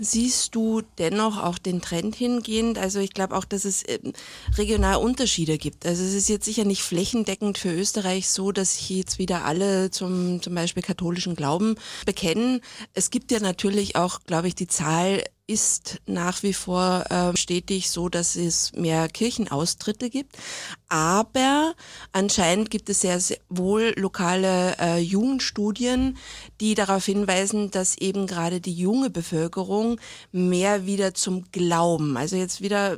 Siehst du dennoch auch den Trend hingehend? Also ich glaube auch, dass es regional Unterschiede gibt. Also es ist jetzt sicher nicht flächendeckend für Österreich so, dass sich jetzt wieder alle zum Beispiel katholischen Glauben bekennen. Es gibt ja natürlich auch, glaube ich, die Zahl ist nach wie vor stetig so, dass es mehr Kirchenaustritte gibt. Aber anscheinend gibt es sehr, sehr wohl lokale Jugendstudien, die darauf hinweisen, dass eben gerade die junge Bevölkerung mehr wieder zum Glauben, also jetzt wieder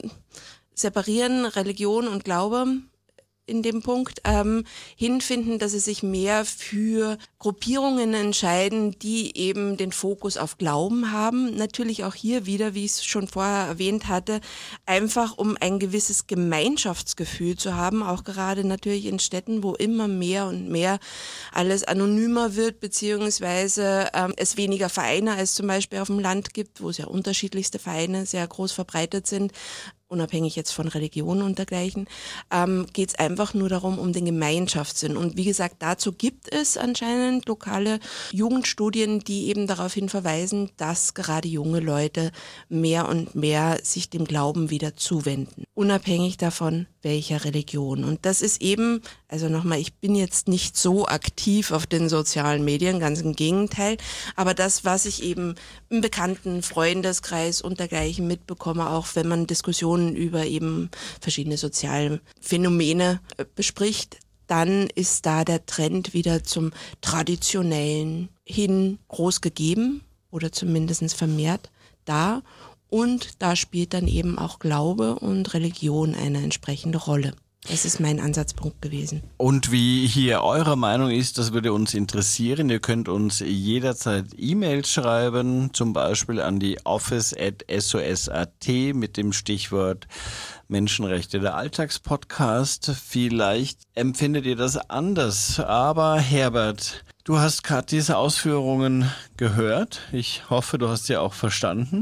separieren Religion und Glaube in dem Punkt, hinfinden, dass sie sich mehr für Gruppierungen entscheiden, die eben den Fokus auf Glauben haben. Natürlich auch hier wieder, wie ich es schon vorher erwähnt hatte, einfach um ein gewisses Gemeinschaftsgefühl zu haben, auch gerade natürlich in Städten, wo immer mehr und mehr alles anonymer wird, beziehungsweise es weniger Vereine als zum Beispiel auf dem Land gibt, wo es ja unterschiedlichste Vereine sehr groß verbreitet sind, unabhängig jetzt von Religion und dergleichen, geht es einfach nur darum, um den Gemeinschaftssinn. Und wie gesagt, dazu gibt es anscheinend lokale Jugendstudien, die eben darauf hin verweisen, dass gerade junge Leute mehr und mehr sich dem Glauben wieder zuwenden, unabhängig davon, welcher Religion. Und das ist eben, also nochmal, ich bin jetzt nicht so aktiv auf den sozialen Medien, ganz im Gegenteil, aber das, was ich eben im bekannten Freundeskreis und dergleichen mitbekomme, auch wenn man Diskussionen über eben verschiedene soziale Phänomene bespricht, dann ist da der Trend wieder zum Traditionellen hin groß gegeben oder zumindest vermehrt da. Und da spielt dann eben auch Glaube und Religion eine entsprechende Rolle. Das ist mein Ansatzpunkt gewesen. Und wie hier eure Meinung ist, das würde uns interessieren. Ihr könnt uns jederzeit E-Mails schreiben, zum Beispiel an die office@sos.at mit dem Stichwort Menschenrechte, der Alltagspodcast. Vielleicht empfindet ihr das anders. Aber Herbert, du hast gerade diese Ausführungen gehört. Ich hoffe, du hast sie auch verstanden.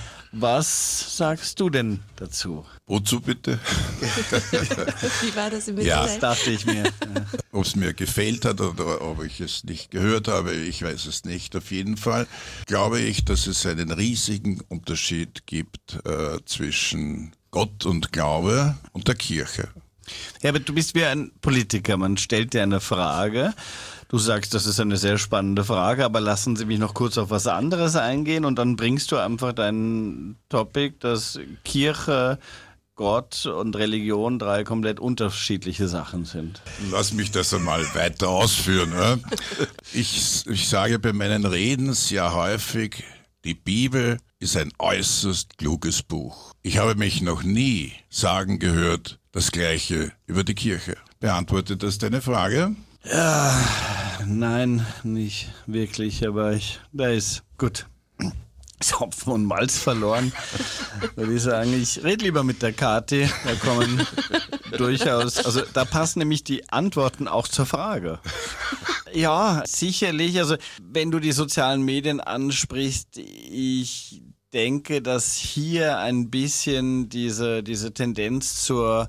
Was sagst du denn dazu? Wozu bitte? Wie war das im Mittelteil? Ja, Das dachte ich mir. ob es mir gefehlt hat oder ob ich es nicht gehört habe, ich weiß es nicht. Auf jeden Fall glaube ich, dass es einen riesigen Unterschied gibt zwischen Gott und Glaube und der Kirche. Herbert, du bist wie ein Politiker. Man stellt dir eine Frage. Du sagst, das ist eine sehr spannende Frage, aber lassen Sie mich noch kurz auf was anderes eingehen und dann bringst du einfach dein Topic, dass Kirche, Gott und Religion 3 komplett unterschiedliche Sachen sind. Lass mich das einmal weiter ausführen. Ne? Ich sage bei meinen Reden sehr häufig, die Bibel ist ein äußerst kluges Buch. Ich habe mich noch nie sagen gehört, das Gleiche über die Kirche. Beantwortet das deine Frage? Ja, nein, nicht wirklich, aber da ist gut. Ist Hopfen und Malz verloren. Würde ich sagen, ich rede lieber mit der Kathi. Da kommen durchaus, also da passen nämlich die Antworten auch zur Frage. Ja, sicherlich. Also wenn du die sozialen Medien ansprichst, ich denke, dass hier ein bisschen diese Tendenz zur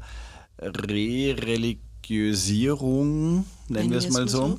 Religiosierung, nennen wir es mal so,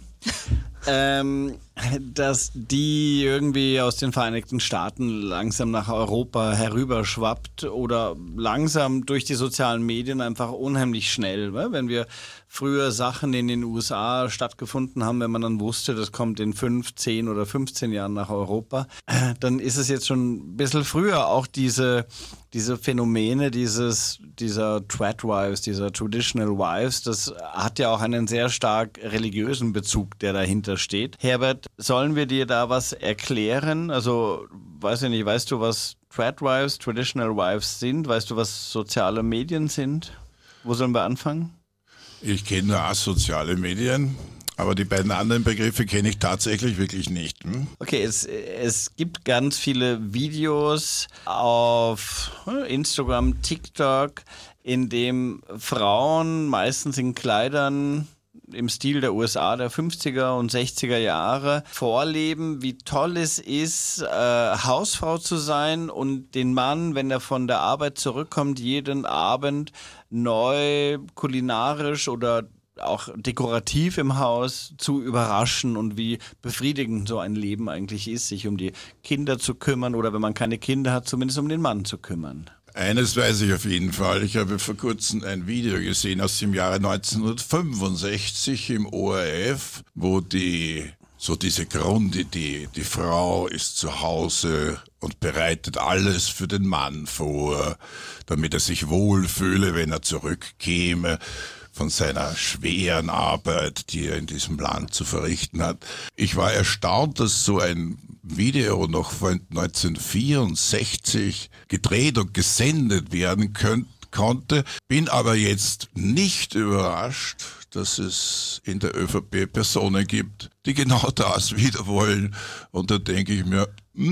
dass die irgendwie aus den Vereinigten Staaten langsam nach Europa herüberschwappt oder langsam durch die sozialen Medien einfach unheimlich schnell. Wenn wir früher Sachen in den USA stattgefunden haben, wenn man dann wusste, das kommt in 5, 10 oder 15 Jahren nach Europa, dann ist es jetzt schon ein bisschen früher auch diese Phänomene, dieser Tradwives, dieser Traditional Wives, das hat ja auch einen sehr stark religiösen Bezug, der dahinter steht. Herbert, sollen wir dir da was erklären? Also, weiß ich nicht, weißt du, was Tradwives, Traditional Wives sind? Weißt du, was soziale Medien sind? Wo sollen wir anfangen? Ich kenne nur soziale Medien, aber die beiden anderen Begriffe kenne ich tatsächlich wirklich nicht. Okay, es gibt ganz viele Videos auf Instagram, TikTok, in dem Frauen meistens in Kleidern im Stil der USA der 50er und 60er Jahre vorleben, wie toll es ist, Hausfrau zu sein und den Mann, wenn er von der Arbeit zurückkommt, jeden Abend neu kulinarisch oder auch dekorativ im Haus zu überraschen und wie befriedigend so ein Leben eigentlich ist, sich um die Kinder zu kümmern oder wenn man keine Kinder hat, zumindest um den Mann zu kümmern. Eines weiß ich auf jeden Fall. Ich habe vor kurzem ein Video gesehen aus dem Jahre 1965 im ORF, wo diese Grundidee, die Frau ist zu Hause und bereitet alles für den Mann vor, damit er sich wohlfühle, wenn er zurückkäme von seiner schweren Arbeit, die er in diesem Land zu verrichten hat. Ich war erstaunt, dass so ein Video noch von 1964 gedreht und gesendet werden konnte. Bin aber jetzt nicht überrascht, dass es in der ÖVP Personen gibt, die genau das wieder wollen. Und da denke ich mir,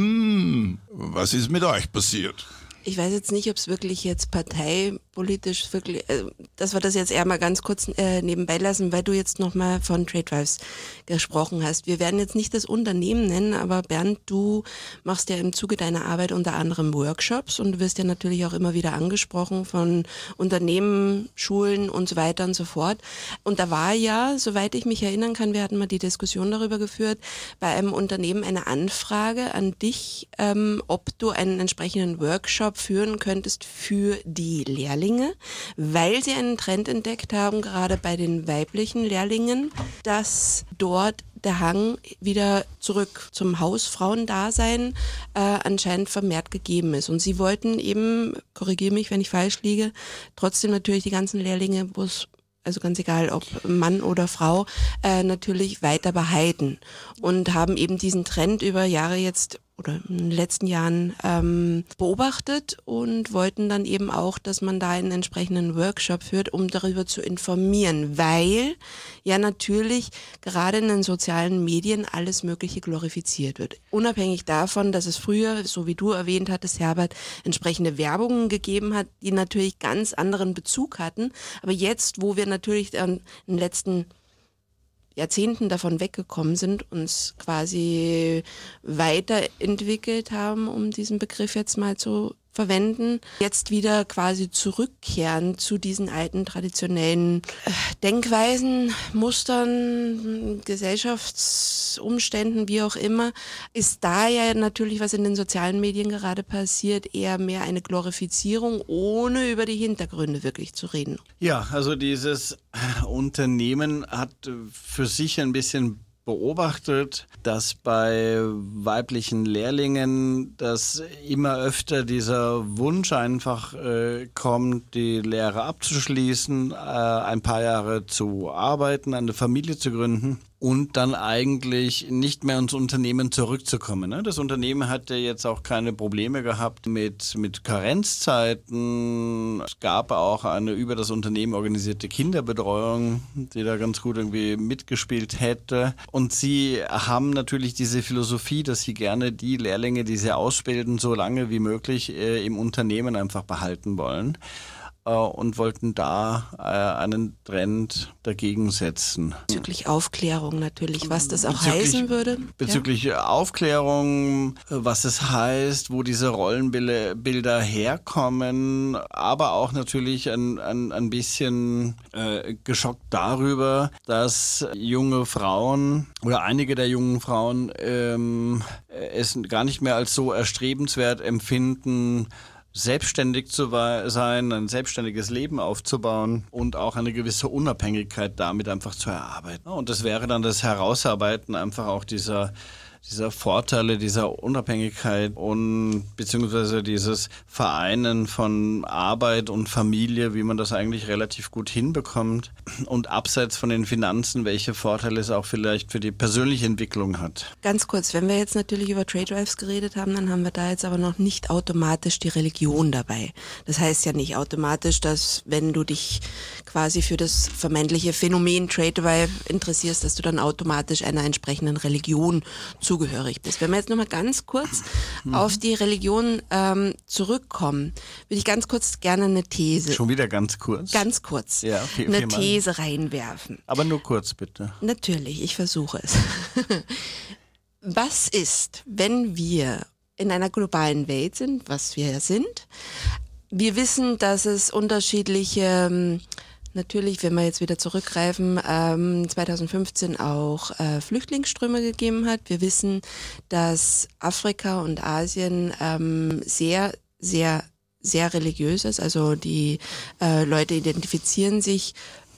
was ist mit euch passiert? Ich weiß jetzt nicht, ob es wirklich jetzt parteipolitisch wirklich, dass wir das jetzt eher mal ganz kurz nebenbei lassen, weil du jetzt nochmal von Tradewives gesprochen hast. Wir werden jetzt nicht das Unternehmen nennen, aber Bernd, du machst ja im Zuge deiner Arbeit unter anderem Workshops und du wirst ja natürlich auch immer wieder angesprochen von Unternehmen, Schulen und so weiter und so fort. Und da war ja, soweit ich mich erinnern kann, wir hatten mal die Diskussion darüber geführt, bei einem Unternehmen eine Anfrage an dich, ob du einen entsprechenden Workshop führen könntest für die Lehrlinge, weil sie einen Trend entdeckt haben, gerade bei den weiblichen Lehrlingen, dass dort der Hang wieder zurück zum Hausfrauendasein anscheinend vermehrt gegeben ist. Und sie wollten eben, korrigiere mich, wenn ich falsch liege, trotzdem natürlich die ganzen Lehrlinge, also ganz egal, ob Mann oder Frau, natürlich weiter behalten und haben eben diesen Trend über Jahre jetzt oder in den letzten Jahren beobachtet und wollten dann eben auch, dass man da einen entsprechenden Workshop führt, um darüber zu informieren, weil ja natürlich gerade in den sozialen Medien alles Mögliche glorifiziert wird. Unabhängig davon, dass es früher, so wie du erwähnt hattest, Herbert, entsprechende Werbungen gegeben hat, die natürlich ganz anderen Bezug hatten, aber jetzt, wo wir natürlich in den letzten Jahrzehnten davon weggekommen sind, uns quasi weiterentwickelt haben, um diesen Begriff jetzt mal zu verwenden, jetzt wieder quasi zurückkehren zu diesen alten traditionellen Denkweisen, Mustern, Gesellschaftsumständen, wie auch immer, ist da ja natürlich, was in den sozialen Medien gerade passiert, eher mehr eine Glorifizierung, ohne über die Hintergründe wirklich zu reden. Ja, also dieses Unternehmen hat für sich ein bisschen beobachtet, dass bei weiblichen Lehrlingen, dass immer öfter dieser Wunsch einfach kommt, die Lehre abzuschließen, ein paar Jahre zu arbeiten, eine Familie zu gründen und dann eigentlich nicht mehr ins Unternehmen zurückzukommen. Ne? Das Unternehmen hatte jetzt auch keine Probleme gehabt mit Karenzzeiten. Es gab auch eine über das Unternehmen organisierte Kinderbetreuung, die da ganz gut irgendwie mitgespielt hätte. Und sie haben natürlich diese Philosophie, dass sie gerne die Lehrlinge, die sie ausbilden, so lange wie möglich im Unternehmen einfach behalten wollen. Und wollten da einen Trend dagegen setzen. Bezüglich Aufklärung natürlich, was das auch heißen würde. Bezüglich Aufklärung, was es heißt, wo diese Rollenbilder herkommen, aber auch natürlich ein bisschen geschockt darüber, dass junge Frauen oder einige der jungen Frauen es gar nicht mehr als so erstrebenswert empfinden, selbstständig zu sein, ein selbstständiges Leben aufzubauen und auch eine gewisse Unabhängigkeit damit einfach zu erarbeiten. Und das wäre dann das Herausarbeiten einfach auch dieser Vorteile, dieser Unabhängigkeit und beziehungsweise dieses Vereinen von Arbeit und Familie, wie man das eigentlich relativ gut hinbekommt und abseits von den Finanzen, welche Vorteile es auch vielleicht für die persönliche Entwicklung hat. Ganz kurz, wenn wir jetzt natürlich über Tradewives geredet haben, dann haben wir da jetzt aber noch nicht automatisch die Religion dabei. Das heißt ja nicht automatisch, dass wenn du dich quasi für das vermeintliche Phänomen Tradewife interessierst, dass du dann automatisch einer entsprechenden Religion zugehörig bist. Wenn wir jetzt nochmal ganz kurz auf die Religion zurückkommen, würde ich ganz kurz gerne eine These. Schon wieder ganz kurz? Ganz kurz. Ja, eine These reinwerfen. Aber nur kurz, bitte. Natürlich, ich versuche es. Was ist, wenn wir in einer globalen Welt sind, was wir ja sind? Wir wissen, dass es unterschiedliche natürlich, wenn wir jetzt wieder zurückgreifen, 2015 auch Flüchtlingsströme gegeben hat. Wir wissen, dass Afrika und Asien sehr, sehr, sehr religiös ist. Also die Leute identifizieren sich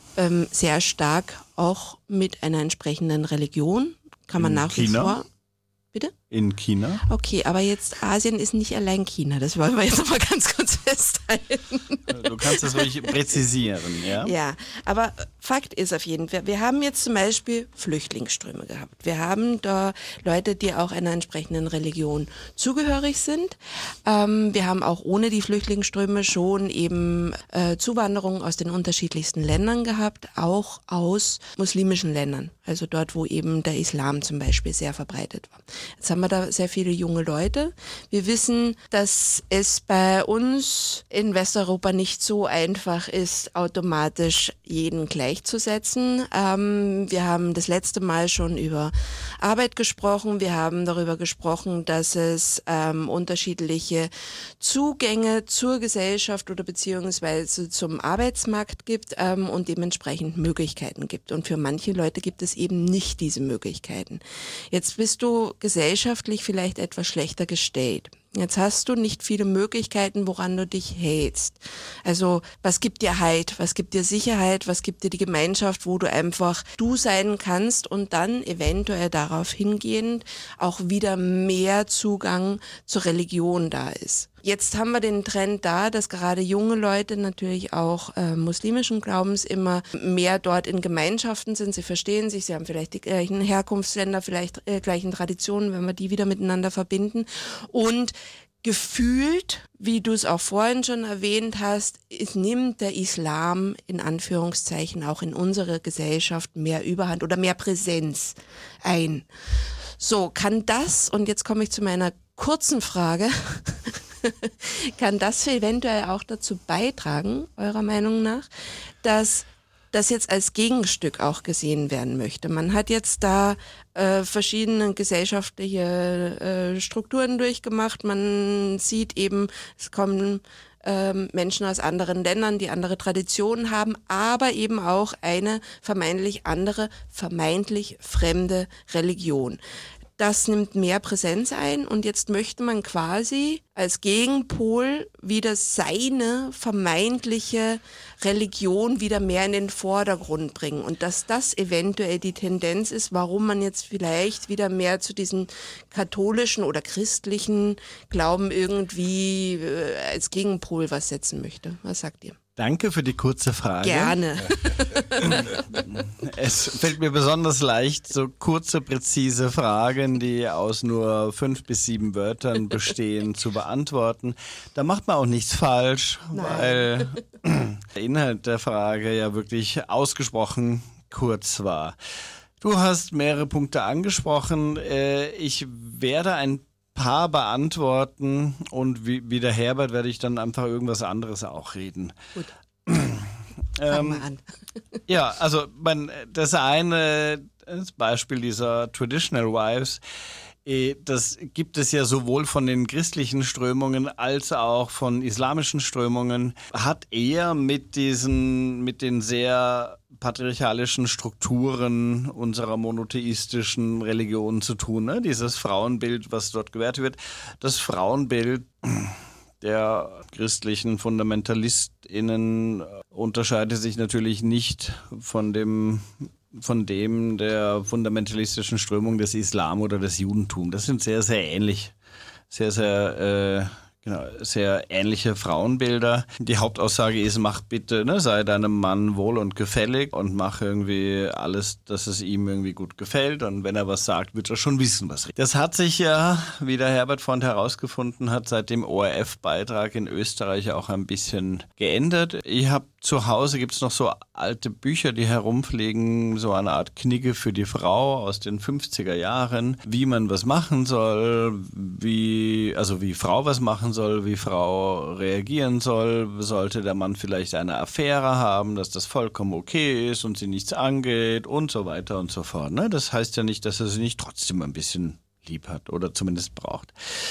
sehr stark auch mit einer entsprechenden Religion. Kann man nach wie vor. Bitte? In China? Okay, aber jetzt Asien ist nicht allein China. Das wollen wir jetzt noch mal ganz kurz festhalten. Du kannst das ruhig präzisieren, ja? Ja, aber Fakt ist auf jeden Fall, wir haben jetzt zum Beispiel Flüchtlingsströme gehabt. Wir haben da Leute, die auch einer entsprechenden Religion zugehörig sind. Wir haben auch ohne die Flüchtlingsströme schon eben Zuwanderung aus den unterschiedlichsten Ländern gehabt, auch aus muslimischen Ländern. Also dort, wo eben der Islam zum Beispiel sehr verbreitet war. Jetzt haben wir da sehr viele junge Leute. Wir wissen, dass es bei uns in Westeuropa nicht so einfach ist, automatisch jeden gleichzusetzen. Wir haben das letzte Mal schon über Arbeit gesprochen. Wir haben darüber gesprochen, dass es unterschiedliche Zugänge zur Gesellschaft oder beziehungsweise zum Arbeitsmarkt gibt und dementsprechend Möglichkeiten gibt. Und für manche Leute gibt es eben nicht diese Möglichkeiten. Jetzt bist du gesellschaftlich vielleicht etwas schlechter gestellt. Jetzt hast du nicht viele Möglichkeiten, woran du dich hältst. Also was gibt dir Halt, was gibt dir Sicherheit, was gibt dir die Gemeinschaft, wo du einfach du sein kannst und dann eventuell darauf hingehend auch wieder mehr Zugang zur Religion da ist. Jetzt haben wir den Trend da, dass gerade junge Leute natürlich auch muslimischen Glaubens immer mehr dort in Gemeinschaften sind. Sie verstehen sich, sie haben vielleicht die gleichen Herkunftsländer, vielleicht gleichen Traditionen, wenn wir die wieder miteinander verbinden. Und gefühlt, wie du es auch vorhin schon erwähnt hast, nimmt der Islam in Anführungszeichen auch in unserer Gesellschaft mehr Überhand oder mehr Präsenz ein. So, kann das, und jetzt komme ich zu meiner kurzen Frage, kann das eventuell auch dazu beitragen, eurer Meinung nach, dass das jetzt als Gegenstück auch gesehen werden möchte? Man hat jetzt da verschiedene gesellschaftliche Strukturen durchgemacht. Man sieht eben, es kommen Menschen aus anderen Ländern, die andere Traditionen haben, aber eben auch eine vermeintlich andere, vermeintlich fremde Religion. Das nimmt mehr Präsenz ein und jetzt möchte man quasi als Gegenpol wieder seine vermeintliche Religion wieder mehr in den Vordergrund bringen und dass das eventuell die Tendenz ist, warum man jetzt vielleicht wieder mehr zu diesem katholischen oder christlichen Glauben irgendwie als Gegenpol was setzen möchte. Was sagt ihr? Danke für die kurze Frage. Gerne. Es fällt mir besonders leicht, so kurze, präzise Fragen, die aus nur 5 bis 7 Wörtern bestehen, zu beantworten. Da macht man auch nichts falsch, weil der Inhalt der Frage ja wirklich ausgesprochen kurz war. Du hast mehrere Punkte angesprochen. Ich werde ein paar beantworten und wie der Herbert werde ich dann einfach irgendwas anderes auch reden. Gut. Fangen wir an. Ja, also das eine, das Beispiel dieser Traditional Wives, das gibt es ja sowohl von den christlichen Strömungen als auch von islamischen Strömungen, hat eher mit den sehr patriarchalischen Strukturen unserer monotheistischen Religion zu tun. Ne? Dieses Frauenbild, was dort gewährt wird, das Frauenbild der christlichen FundamentalistInnen unterscheidet sich natürlich nicht von dem der fundamentalistischen Strömung des Islam oder des Judentums. Das sind sehr, sehr ähnlich. Sehr ähnliche Frauenbilder. Die Hauptaussage ist, mach bitte, sei deinem Mann wohl und gefällig und mach irgendwie alles, dass es ihm irgendwie gut gefällt. Und wenn er was sagt, wird er schon wissen, was richtig ist. Das hat sich ja, wie der Herbert vorhin herausgefunden hat, seit dem ORF-Beitrag in Österreich auch ein bisschen geändert. Ich habe zu Hause, gibt es noch so alte Bücher, die herumfliegen, so eine Art Knigge für die Frau aus den 50er Jahren, wie man was machen soll, wie Frau was machen soll, wie Frau reagieren soll, sollte der Mann vielleicht eine Affäre haben, dass das vollkommen okay ist und sie nichts angeht und so weiter und so fort. Ne? Das heißt ja nicht, dass er sie nicht trotzdem ein bisschen lieb hat oder zumindest braucht.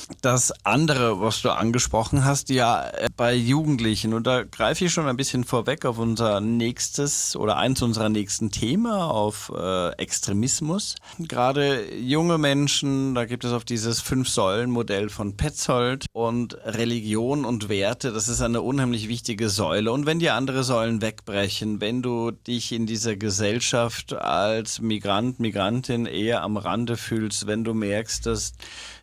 Das andere, was du angesprochen hast, ja, bei Jugendlichen, und da greife ich schon ein bisschen vorweg auf unser nächstes oder eins unserer nächsten Themen, auf Extremismus. Gerade junge Menschen, da gibt es auf dieses 5-Säulen-Modell von Petzold, und Religion und Werte, das ist eine unheimlich wichtige Säule. Und wenn die andere Säulen wegbrechen, wenn du dich in dieser Gesellschaft als Migrant, Migrantin eher am Rande fühlst, wenn du merkst, dass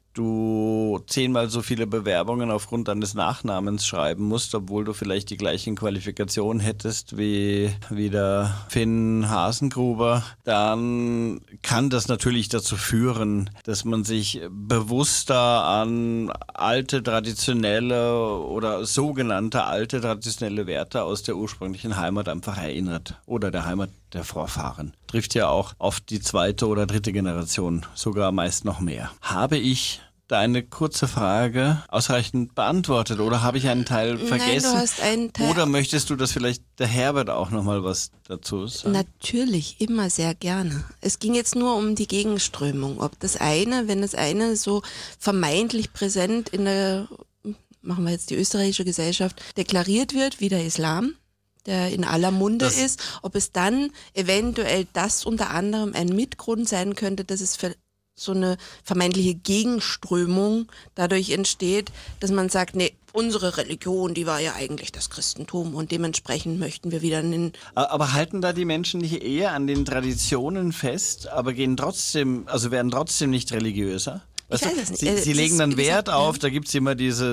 du 10-mal so viele Bewerbungen aufgrund deines Nachnamens schreiben musst, obwohl du vielleicht die gleichen Qualifikationen hättest wie der Finn Hasengruber, dann kann das natürlich dazu führen, dass man sich bewusster an alte traditionelle oder sogenannte alte traditionelle Werte aus der ursprünglichen Heimat einfach erinnert oder der Heimat der Vorfahren. Trifft ja auch auf die 2. oder 3. Generation, sogar meist noch mehr. Habe ich deine kurze Frage ausreichend beantwortet oder habe ich einen Teil vergessen? Nein, du hast einen Teil. Oder möchtest du, dass vielleicht der Herbert auch nochmal was dazu sagt? Natürlich, immer sehr gerne. Es ging jetzt nur um die Gegenströmung. Ob das eine, wenn das eine so vermeintlich präsent in der, machen wir jetzt die österreichische Gesellschaft, deklariert wird, wie der Islam, der in aller Munde ist, ob es dann eventuell das unter anderem ein Mitgrund sein könnte, dass es für so eine vermeintliche Gegenströmung dadurch entsteht, dass man sagt, nee, unsere Religion, die war ja eigentlich das Christentum und dementsprechend möchten wir wieder einen... Aber halten da die Menschen nicht eher an den Traditionen fest, aber gehen trotzdem, also werden trotzdem nicht religiöser? Weißt Ich du, weiß es nicht. sie legen dann Wert auf, ja. da gibt's immer diese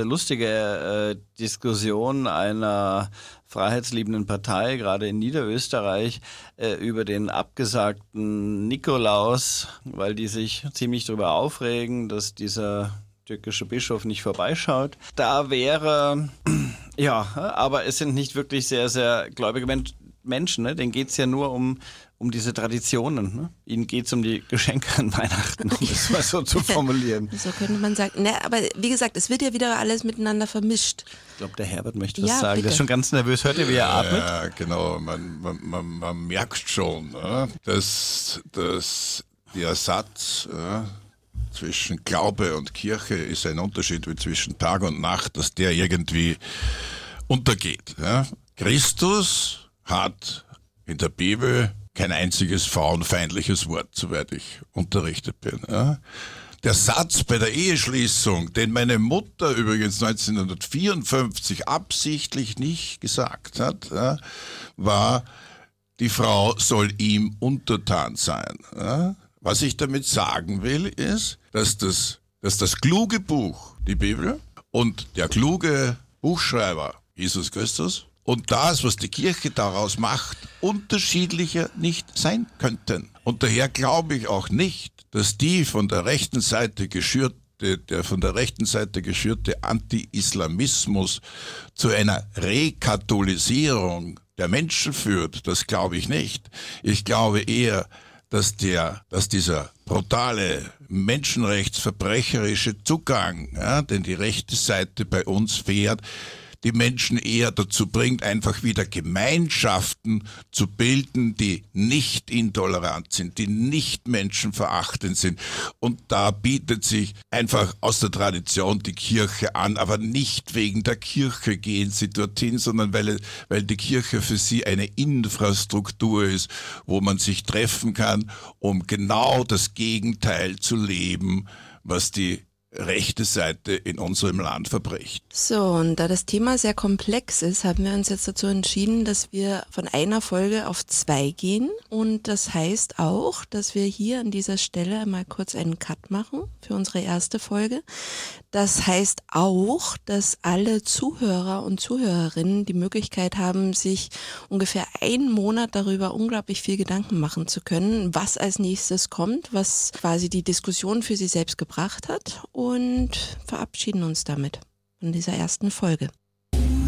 lustige Diskussion einer freiheitsliebenden Partei, gerade in Niederösterreich, über den abgesagten Nikolaus, weil die sich ziemlich darüber aufregen, dass dieser türkische Bischof nicht vorbeischaut. Da wäre, ja, aber es sind nicht wirklich sehr, sehr gläubige Menschen, ne? Denen geht's ja nur um diese Traditionen. Ne? Ihnen geht's um die Geschenke an Weihnachten, um das mal so zu formulieren. So könnte man sagen. Ne, aber wie gesagt, es wird ja wieder alles miteinander vermischt. Ich glaube, der Herbert möchte was Ja, sagen. bitte. Der ist schon ganz nervös. Hört ihr, wie er atmet? Ja, genau. Man merkt schon, dass der Satz zwischen Glaube und Kirche ist ein Unterschied wie zwischen Tag und Nacht, dass der irgendwie untergeht. Ja? Christus hat in der Bibel kein einziges frauenfeindliches Wort, soweit ich unterrichtet bin. Ja? Der Satz bei der Eheschließung, den meine Mutter übrigens 1954 absichtlich nicht gesagt hat, ja, war, die Frau soll ihm untertan sein. Ja? Was ich damit sagen will, ist, dass das kluge Buch, die Bibel, und der kluge Buchschreiber, Jesus Christus, und das, was die Kirche daraus macht, unterschiedlicher nicht sein könnten. Und daher glaube ich auch nicht, dass der von der rechten Seite geschürte Anti-Islamismus zu einer Rekatholisierung der Menschen führt. Das glaube ich nicht. Ich glaube eher, dass dieser brutale, menschenrechtsverbrecherische Zugang, ja, den die rechte Seite bei uns fährt, die Menschen eher dazu bringt, einfach wieder Gemeinschaften zu bilden, die nicht intolerant sind, die nicht menschenverachtend sind. Und da bietet sich einfach aus der Tradition die Kirche an, aber nicht wegen der Kirche gehen sie dorthin, sondern weil die Kirche für sie eine Infrastruktur ist, wo man sich treffen kann, um genau das Gegenteil zu leben, was die rechte Seite in unserem Land verbricht. So, und da das Thema sehr komplex ist, haben wir uns jetzt dazu entschieden, dass wir von einer Folge auf 2 gehen. Und das heißt auch, dass wir hier an dieser Stelle mal kurz einen Cut machen für unsere erste Folge. Das heißt auch, dass alle Zuhörer und Zuhörerinnen die Möglichkeit haben, sich ungefähr einen Monat darüber unglaublich viel Gedanken machen zu können, was als nächstes kommt, was quasi die Diskussion für sie selbst gebracht hat, und verabschieden uns damit von dieser ersten Folge.